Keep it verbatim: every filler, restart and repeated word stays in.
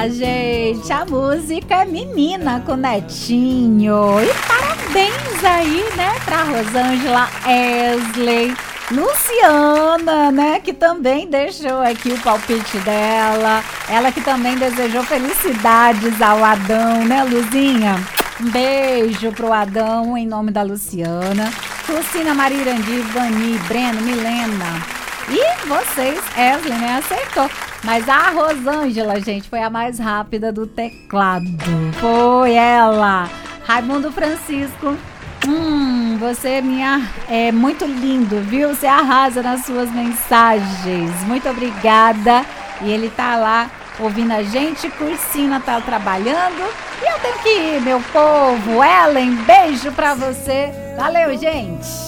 gente. A música é Menina com Netinho. E parabéns aí, né, pra Rosângela Wesley. Luciana, né, que também deixou aqui o palpite dela. Ela que também desejou felicidades ao Adão, né, Luzinha? Um beijo pro Adão em nome da Luciana. Lucina, Maria Irandi, Vani, Breno, Milena. E vocês, Wesley, né, acertou. Mas a Rosângela, gente, foi a mais rápida do teclado. Foi ela. Raimundo Francisco. Hum, você é minha, é muito lindo, viu? Você arrasa nas suas mensagens. Muito obrigada. E ele tá lá ouvindo a gente. Cursina tá trabalhando. E eu tenho que ir, meu povo. Ellen, beijo pra você. Valeu, gente.